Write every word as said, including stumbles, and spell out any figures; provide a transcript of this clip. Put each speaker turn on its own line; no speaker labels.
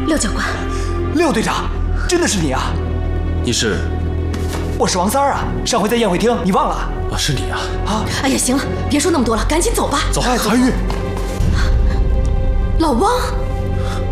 廖教官，
廖队长，真的是你啊！
你是？
我是王三儿啊，上回在宴会厅你忘了？
啊，是你啊！
啊！
哎呀，行了，别说那么多了，赶紧走吧。
走，
韩愈，
老汪。